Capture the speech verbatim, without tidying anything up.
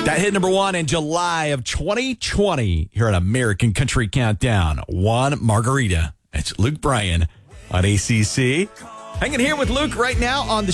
That hit number one in July of twenty twenty here at American Country Countdown. One Margarita. It's Luke Bryan on A C C. Hanging here with Luke right now on the